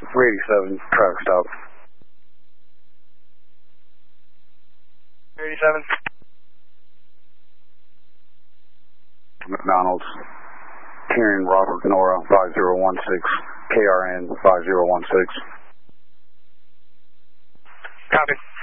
387, traffic stop. 387. McDonald's, Kieran Robert Nora 5016, KRN 5016. Copy.